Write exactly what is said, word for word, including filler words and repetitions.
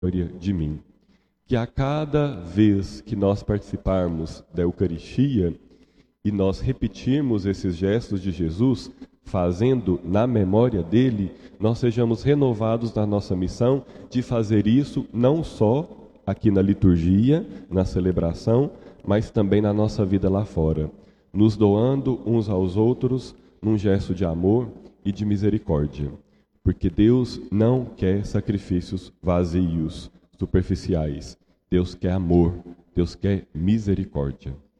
de mim. Que a cada vez que nós participarmos da Eucaristia e nós repetirmos esses gestos de Jesus, fazendo na memória dele, nós sejamos renovados na nossa missão de fazer isso não só aqui na liturgia, na celebração, mas também na nossa vida lá fora, nos doando uns aos outros num gesto de amor e de misericórdia. Porque Deus não quer sacrifícios vazios, superficiais. Deus quer amor, Deus quer misericórdia.